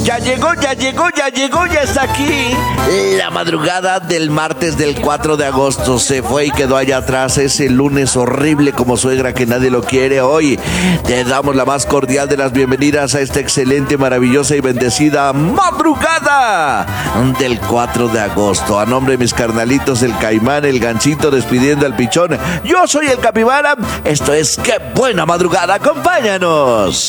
Ya está aquí. La madrugada del martes del 4 de agosto se fue y quedó allá atrás. Ese lunes horrible como suegra que nadie lo quiere. Hoy te damos la más cordial de las bienvenidas a esta excelente, maravillosa y bendecida madrugada del 4 de agosto. A nombre de mis carnalitos, el Caimán, el Ganchito, despidiendo al Pichón. Yo soy el Capibara. Esto es Qué Buena Madrugada. Acompáñanos.